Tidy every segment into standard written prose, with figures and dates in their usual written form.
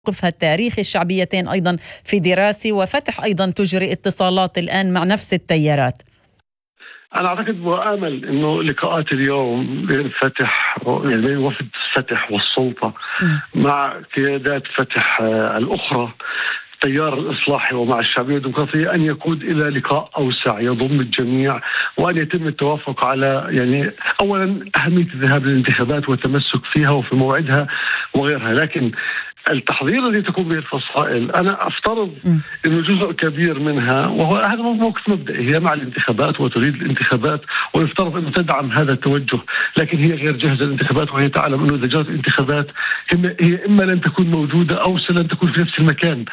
موقفها التاريخي، الشعبيتين أيضا في دراسة، وفتح أيضا تجري اتصالات الآن مع نفس التيارات. أنا أعتقد وآمل إنه لقاءات اليوم بين فتح يعني بين وفد فتح والسلطة مع قيادات فتح الأخرى التيار الإصلاحي ومع الشعبية الديمقراطية أن يقود إلى لقاء أوسع يضم الجميع، وأن يتم التوافق على يعني أولا أهمية الذهاب للانتخابات والتمسك فيها وفي موعدها وغيرها. لكن التحضير الذي تقوم به الفصائل أنا أفترض أنه جزء كبير منها، وهو هذا موقف مبدئي، هي مع الانتخابات وتريد الانتخابات ويفترض أن تدعم هذا التوجه، لكن هي غير جاهزة للانتخابات، وهي تعلم أنه إذا جرت الانتخابات هي إما لن تكون موجودة أو لن تكون في نفس المكان.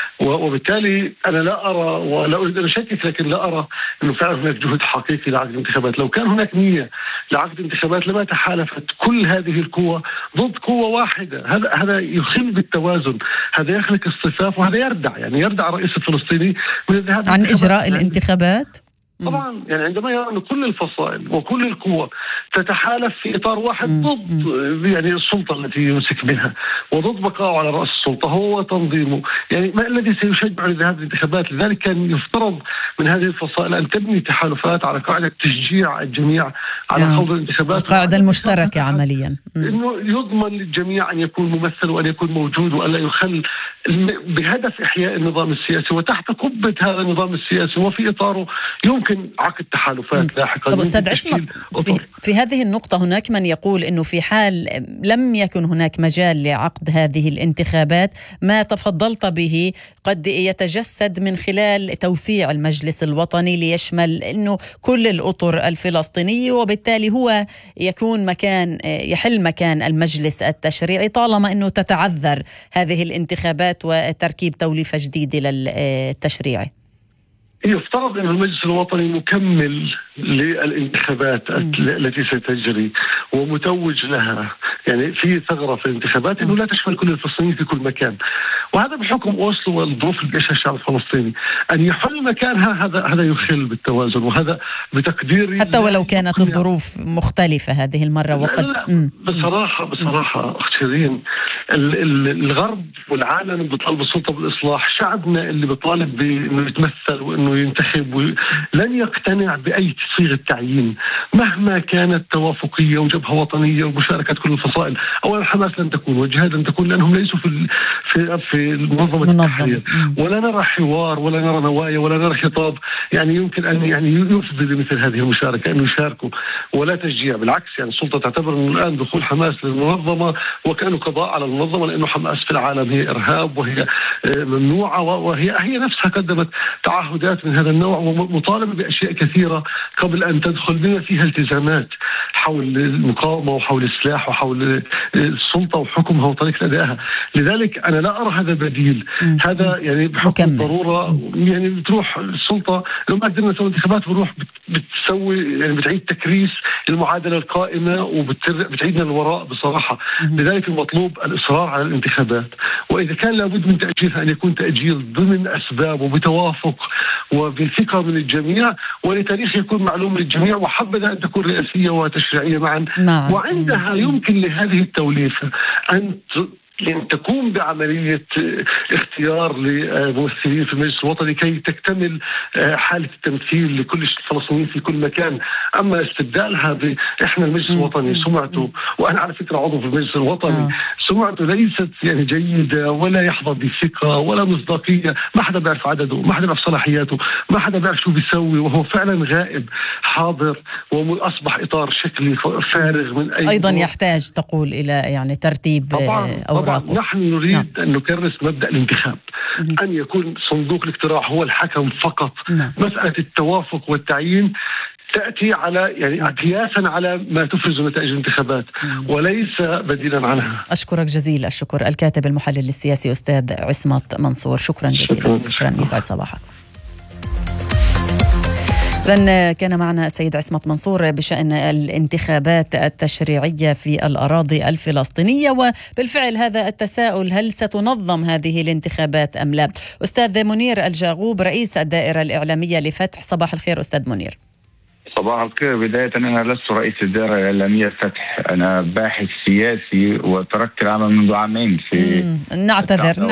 وبالتالي أنا لا أرى ولا أريد أن أشكك، لكن لا أرى أنه فعلا هناك جهد حقيقي لعقد الانتخابات. لو كان هناك نية لعقد الانتخابات لما تحالفت كل هذه القوى ضد قوة واحدة. هذا يخل بالتوازن، هذا يخلق اصطفاف، وهذا يردع الرئيس الفلسطيني من الذهاب عن إجراء الانتخابات. طبعا يعني عندما يرى أن كل الفصائل وكل القوى تتحالف في إطار واحد ضد يعني السلطة التي يمسك بها وضد بقائه على رأس السلطة هو وتنظيمه، يعني ما الذي سيشجع لذهاب الانتخابات؟ لذلك كان يفترض من هذه الفصائل أن تبني تحالفات على قاعدة تشجيع الجميع على خوض الانتخابات، القاعدة المشتركة عمليا، إنه يضمن للجميع أن يكون ممثل وأن يكون موجود وألا يخل، بهدف إحياء النظام السياسي وتحت قبة هذا النظام السياسي وفي إطاره يمكن عقد تحالفات لاحقا. طب أستاذ عصمت، في هذه النقطة هناك من يقول أنه في حال لم يكن هناك مجال لعقد هذه الانتخابات ما تفضلت به قد يتجسد من خلال توسيع المجلس الوطني ليشمل أنه كل الأطر الفلسطينية، وبالتالي هو يكون يحل مكان المجلس التشريعي طالما أنه تتعذر هذه الانتخابات وتركيب توليفة جديدة للتشريع. يفترض أن المجلس الوطني مكمل للانتخابات التي ستجري ومتوج لها، يعني في ثغرة في الانتخابات أنه لا تشمل كل الفلسطينيين في كل مكان، وهذا بحكم أوسلو والظروف اللي بيعيشها الشعب الفلسطيني. أن يحل مكانها هذا يخل بالتوازن، وهذا بتقديري حتى ولو كانت الظروف مختلفة هذه المرة. وقد بصراحة أخت شيرين، الغرب والعالم اللي بيطالب السلطة بالإصلاح، شعبنا اللي بيطالب بأنه يتمثل وأنه ينتخب لن يقتنع بأي صيغة تعيين مهما كانت توافقية وجبهة وطنية ومشاركة كل الفصائل. أولا حماس لن تكون والجهاد لن تكون، لأنهم ليسوا في المنظمة التحرير، ولا نرى حوار ولا نرى نوايا ولا نرى خطاب يعني يمكن أن يعني يفضي لمثل هذه المشاركة أن يشاركوا ولا تشجيع. بالعكس يعني السلطة تعتبر أن الآن دخول حماس للمنظمة وكأنه قضاء على المنظمة، لأنه حماس في العالم هي إرهاب وهي ممنوعة، وهي نفسها قدمت تعهدات من هذا النوع ومطالبة بأشياء كثيرة قبل أن تدخل بما فيها التزامات حول المقاومة وحول السلاح وحول السلطة وحكمها وطريقة أدائها. لذلك أنا لا أرى هذا بديل، هذا يعني بحكم الضرورة يعني بتروح السلطة لو ما قدرنا نسوي انتخابات بروح بتسوي يعني بتعيد تكريس المعادلة القائمة وبتعيدنا للوراء بصراحة. لذلك المطلوب الإصرار على الانتخابات، وإذا كان لابد من تأجيلها أن يكون تأجيل ضمن أسباب وبتوافق وبالثقة من الجميع ولتاريخ يكون معلوم للجميع، وحبذا أن تكون رئاسية وتشريعية معا. وعندها يمكن لهذه التوليفة أن تقوم بعملية اختيار لممثلين في المجلس الوطني كي تكتمل حالة التمثيل لكل الفلسطينيين في كل مكان. أما استبدالها إحنا المجلس الوطني سمعته، وأنا على فكرة عضو في المجلس الوطني، سمعته ليست يعني جيدة ولا يحظى بالثقة ولا مصداقية، ما حدا بيعرف عدده، ما حدا بيعرف صلاحياته، ما حدا بيعرف شو بيسوي، وهو فعلا غائب حاضر وأصبح إطار شكلي فارغ من أي أيضا يحتاج تقول إلى يعني ترتيب طبعا نحن نريد أن نكرس مبدأ الانتخاب، أن يكون صندوق الاقتراع هو الحكم فقط. مسألة التوافق والتعيين تأتي على يعني قياسا على ما تفرز نتائج الانتخابات وليس بديلا عنها. أشكرك جزيل الشكر الكاتب المحلل السياسي أستاذ عصمت منصور، شكرا جزيلا. شكرا يسعد صباحك. إذن كان معنا السيد عصمت منصور بشأن الانتخابات التشريعية في الأراضي الفلسطينية، وبالفعل هذا التساؤل هل ستنظم هذه الانتخابات أم لا؟ أستاذ منير الجاغوب رئيس الدائرة الإعلامية لفتح، صباح الخير أستاذ منير. صباح الخير. بداية أنا لست رئيس الدائرة الإعلامية فتح، أنا باحث سياسي وتركت العمل منذ عامين في نعتذر